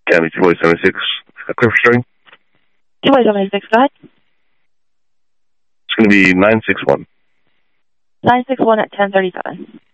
Academy 276, Clifford String. 276, go ahead. It's going to be 961. 961 at 1037.